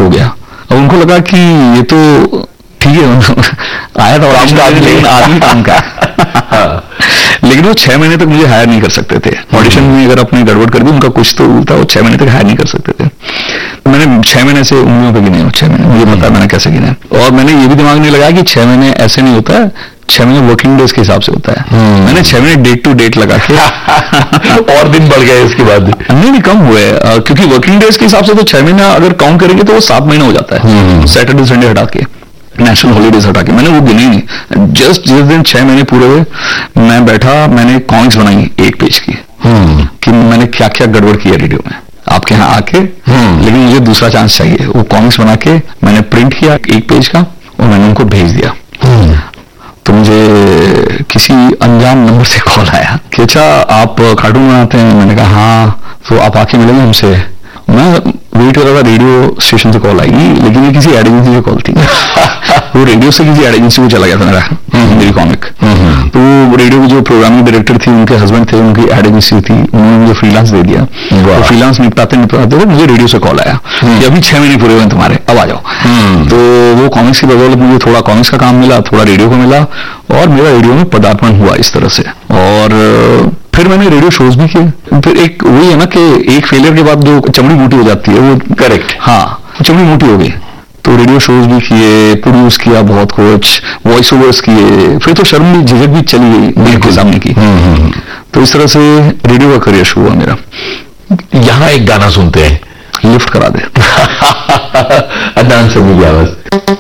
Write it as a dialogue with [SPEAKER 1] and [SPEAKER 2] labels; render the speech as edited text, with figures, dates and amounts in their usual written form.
[SPEAKER 1] हो गया। अब उनको लगा कि ये तो ठीक है, आया था लेकिन आदमी काम का लेकिन वो 6 महीने तक मुझे हायर नहीं कर सकते थे। ऑडिशन में अगर अपनी गड़बड़ कर दी, उनका कुछ तो था, वो 6 महीने तक हायर नहीं कर सकते थे। तो मैंने 6 महीने से उंगलियों पे गिने, 6 महीने मुझे पता है मैंने कैसे गिने। और मैंने ये भी दिमाग नहीं लगाया कि 6 महीने ऐसे नहीं होता है, 6 महीने वर्किंग डेज के हिसाब से होता है। मैंने 6 महीने डेट टू डेट लगा के
[SPEAKER 2] और दिन बढ़ गए इसके बाद?
[SPEAKER 1] नहीं कम हुए, क्योंकि वर्किंग डेज के हिसाब से तो 6 महीना अगर काउंट करेंगे तो वो 7 महीना हो जाता है, सैटरडे संडे हटा के, नेशनल हॉलीडेज हटा के। मैंने वो गिने नहीं। जस्ट जिस दिन 6 महीने पूरे हुए, मैं बैठा, मैंने कॉमिक्स बनाई 1 पेज की कि मैंने क्या क्या गड़बड़ किया रेडियो में आपके यहाँ आके, लेकिन मुझे दूसरा चांस चाहिए। वो कॉमिक्स बना के मैंने प्रिंट किया 1 पेज का और मैंने उनको भेज दिया। तो मुझे किसी अनजान नंबर से कॉल आया कि अच्छा आप कार्टून बनाते हैं? मैंने कहा हाँ, तो आप आके मिलेंगे हमसे। मैं वेट कर रहा था रेडियो स्टेशन से कॉल आएगी, लेकिन ये किसी एड एजेंसी से कॉल थी। वो रेडियो से किसी एड एजेंसी को चला गया था मेरा मेरी कॉमिक। तो रेडियो की जो प्रोग्रामिंग डायरेक्टर थी, उनके हस्बैंड थे, उनकी एड एजेंसी थी, उन्होंने मुझे फ्रीलांस दे दिया। तो फ्रीलांस निपटाते हुए मुझे रेडियो से कॉल आया कि अभी 6 महीने पूरे हुए तुम्हारे, अब आ जाओ। तो वो कॉमिक्स की बदौलत मुझे थोड़ा कॉमिक्स का काम मिला, थोड़ा रेडियो को मिला, और मेरा रेडियो में पदार्पण हुआ इस तरह से। और फिर मैंने रेडियो शोज भी किए। फिर एक वही है ना कि एक फेलियर के बाद जो चमड़ी मोटी हो जाती है, वो
[SPEAKER 2] करेक्ट,
[SPEAKER 1] हाँ, चमड़ी मोटी हो गई। तो रेडियो शोज भी किए, प्रोड्यूस किया बहुत कुछ, वॉइस ओवर्स किए, फिर तो शर्म भी झिझक भी चली गई मेरे के सामने की। तो इस तरह से रेडियो का करियर शुरू हुआ मेरा।
[SPEAKER 2] यहाँ एक गाना सुनते हैं,
[SPEAKER 1] लिफ्ट करा दे।
[SPEAKER 2] अदनान समीर की आवाज।